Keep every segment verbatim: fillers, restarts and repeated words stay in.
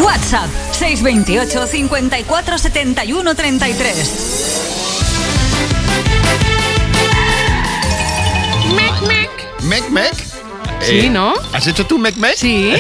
WhatsApp seis dos ocho, cincuenta y cuatro, setenta y uno, treinta y tres. Mec, mec. ¿Mec, mec? Sí, Eh, ¿no? ¿Has hecho tú mec, mec? Sí.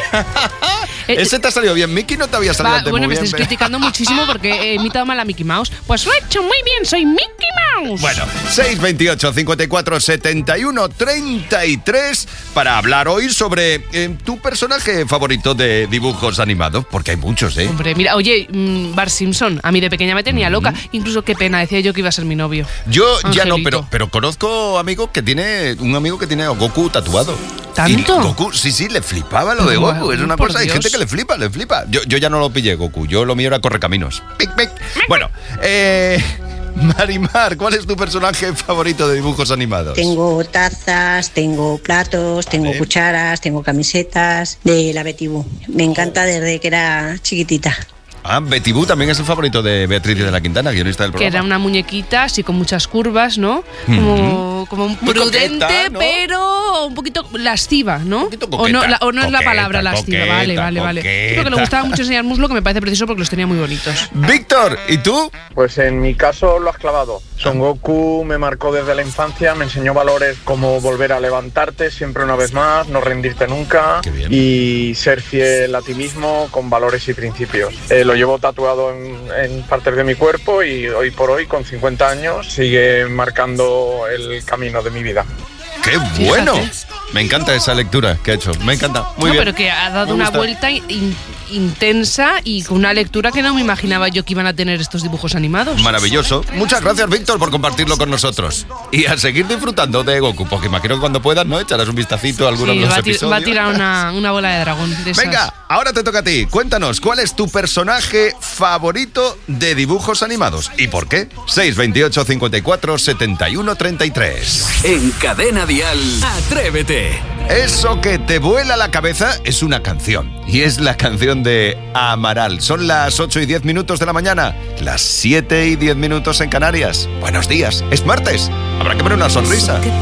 Ese te ha salido bien. Mickey no te había salido Va, antes bueno, muy me bien. estáis pero- criticando muchísimo porque he imitado mal a Mickey Mouse. Pues lo he hecho muy bien, soy Mickey Mouse. Bueno, seis dos ocho, cincuenta y cuatro, setenta y uno, treinta y tres para hablar hoy sobre eh, tu personaje favorito de dibujos animados, porque hay muchos, ¿eh? Hombre, mira, oye, mmm, Bart Simpson, a mí de pequeña me tenía loca. Incluso qué pena, decía yo que iba a ser mi novio. Yo ya no, Angelito. pero, pero conozco amigos que tiene, un amigo que tiene a Goku tatuado. ¿Tanto? Y Goku, sí, sí, le flipaba lo de Guau, Goku. Es una por cosa, hay Dios. gente que le flipa, le flipa. Yo, yo ya no lo pillé, Goku. Yo lo mío era correcaminos. Pic, pic. Bueno, eh, Marimar, ¿cuál es tu personaje favorito de dibujos animados? Tengo tazas, tengo platos, tengo Vale. cucharas, tengo camisetas de la Betty Boo. Me encanta desde que era chiquitita. Ah, Betty Boo también es el favorito de Beatriz de la Quintana, guionista del Que programa. era una muñequita así con muchas curvas, ¿no? Como, como Muy prudente, coqueta, ¿no? pero un poquito lasciva, ¿no? Un poquito o no, coqueta, la- o no es la coqueta, palabra lasciva, coqueta, vale, vale, vale. Sí, porque le coqueta. gustaba mucho enseñar muslo, que me parece preciso porque los tenía muy bonitos. Víctor, ¿y tú? Pues en mi caso lo has clavado. Son Goku me marcó desde la infancia, me enseñó valores como volver a levantarte siempre una vez más, no rendirte nunca Qué bien. y ser fiel a ti mismo con valores y principios. Eh, lo llevo tatuado en, en partes de mi cuerpo y hoy por hoy, con cincuenta años, sigue marcando el camino de mi vida. ¡Qué bueno! Me encanta esa lectura que ha hecho. Me encanta. Muy no, bien. pero que ha dado Me una gusta. vuelta in- intensa y con una lectura que no me imaginaba yo que iban a tener estos dibujos animados. Maravilloso. Muchas gracias, Víctor, por compartirlo con nosotros. Y a seguir disfrutando de Goku, porque imagino que cuando puedas, ¿no? Echarás un vistacito a algunos Sí, de los va, a ti- episodios. va a tirar una, una bola de dragón de esas. Venga, ahora te toca a ti. Cuéntanos, ¿cuál es tu personaje favorito de dibujos animados? ¿Y por qué? seis dos ocho, cincuenta y cuatro, setenta y uno, treinta y tres. En Cadena Dial, Atrévete. Eso que te vuela la cabeza es una canción. Y es la canción de Amaral. Son las ocho y diez minutos de la mañana. Las siete y diez minutos en Canarias. Buenos días. Es martes. Habrá que poner una sonrisa.